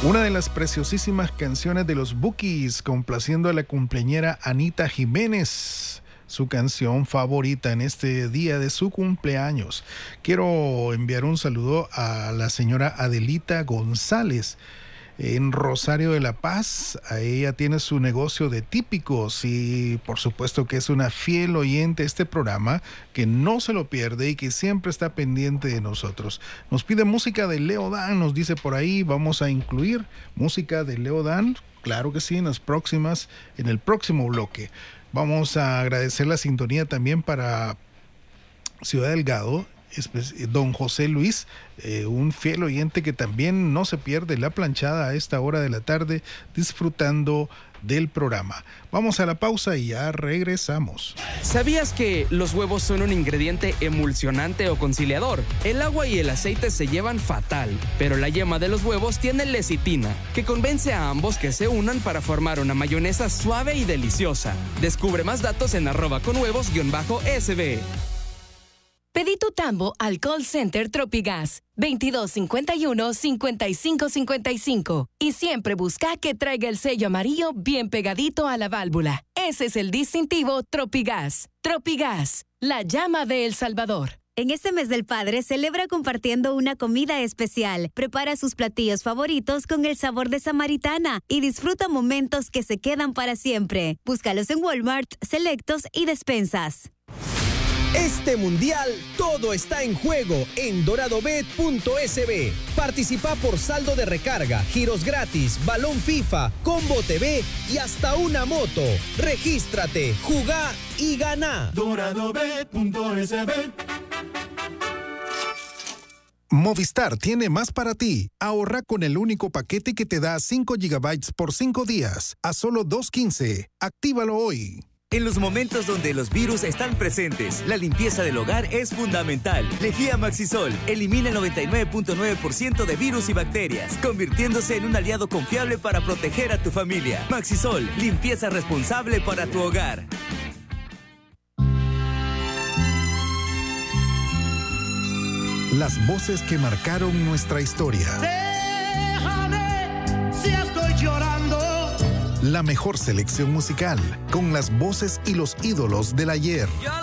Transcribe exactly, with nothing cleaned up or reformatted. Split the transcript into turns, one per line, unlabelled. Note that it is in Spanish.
Una de las preciosísimas canciones de los Bukis, complaciendo a la cumpleañera Anita Jiménez, su canción favorita en este día de su cumpleaños. Quiero enviar un saludo a la señora Adelita González en Rosario de la Paz. Ella tiene su negocio de típicos y por supuesto que es una fiel oyente de este programa, que no se lo pierde y que siempre está pendiente de nosotros. Nos pide música de Leo Dan, nos dice por ahí. Vamos a incluir música de Leo Dan, claro que sí, en las próximas, en el próximo bloque. Vamos a agradecer la sintonía también para Ciudad Delgado, don José Luis, eh, un fiel oyente que también no se pierde la planchada a esta hora de la tarde, disfrutando del programa. Vamos a la pausa y ya regresamos.
¿Sabías que los huevos son un ingrediente emulsionante o conciliador? El agua y el aceite se llevan fatal, pero la yema de los huevos tiene lecitina, que convence a ambos que se unan para formar una mayonesa suave y deliciosa. Descubre más datos en arroba con huevos guión bajo S B.
Pedí tu tambo al call center Tropigas veintidós cincuenta y uno, cincuenta y cinco cincuenta y cinco y siempre busca que traiga el sello amarillo bien pegadito a la válvula. Ese es el distintivo Tropigas. Tropigas, la llama de El Salvador.
En este mes del padre, celebra compartiendo una comida especial. Prepara sus platillos favoritos con el sabor de Samaritana y disfruta momentos que se quedan para siempre. Búscalos en Walmart, Selectos y Despensas.
Este mundial, todo está en juego en doradobet punto S B. Participa por saldo de recarga, giros gratis, balón FIFA, combo T V y hasta una moto. Regístrate, jugá y ganá.
doradobet punto S B.
Movistar tiene más para ti. Ahorra con el único paquete que te da cinco gigabytes por cinco días a solo dos quince. Actívalo hoy.
En los momentos donde los virus están presentes, la limpieza del hogar es fundamental. Lejía Maxisol elimina el noventa y nueve punto nueve por ciento de virus y bacterias, convirtiéndose en un aliado confiable para proteger a tu familia. Maxisol, limpieza responsable para tu hogar.
Las voces que marcaron nuestra historia.
Déjame si estoy llorando.
La mejor selección musical, con las voces y los ídolos del ayer.
¡Ya